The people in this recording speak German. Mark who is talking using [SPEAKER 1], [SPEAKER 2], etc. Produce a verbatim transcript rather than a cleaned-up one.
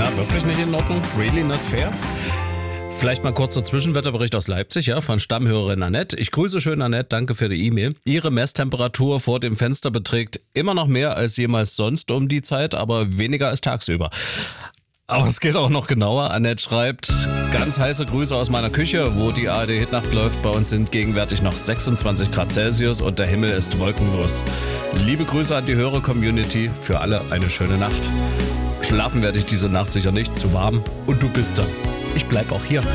[SPEAKER 1] Na, wirklich nicht in Ordnung? Really not fair? Vielleicht mal kurzer Zwischenwetterbericht aus Leipzig, ja, von Stammhörerin Annette. Ich grüße schön Annette, danke für die E-Mail. Ihre Messtemperatur vor dem Fenster beträgt immer noch mehr als jemals sonst um die Zeit, aber weniger als tagsüber. Aber es geht auch noch genauer. Annette schreibt, ganz heiße Grüße aus meiner Küche, wo die A R D-Hitnacht läuft. Bei uns sind gegenwärtig noch sechsundzwanzig Grad Celsius und der Himmel ist wolkenlos. Liebe Grüße an die Hörer-Community, für alle eine schöne Nacht. Schlafen werde ich diese Nacht sicher nicht, zu warm und du bist da. Ich bleib auch hier.